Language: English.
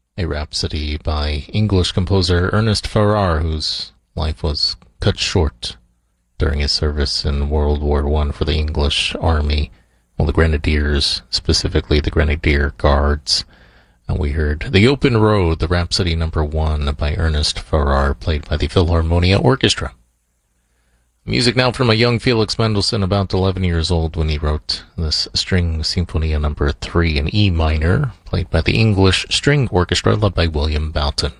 A Rhapsody by English composer Ernest Farrar, whose life was cut short during his service in World War I for the English Army, well, the Grenadiers, specifically the Grenadier Guards. And we heard The Open Road, the Rhapsody number 1 by Ernest Farrar, played by the Philharmonia Orchestra. Music now from a young Felix Mendelssohn, about 11 years old when he wrote this String Sinfonia number 3 in E minor, played by the English String Orchestra led by William Boughton.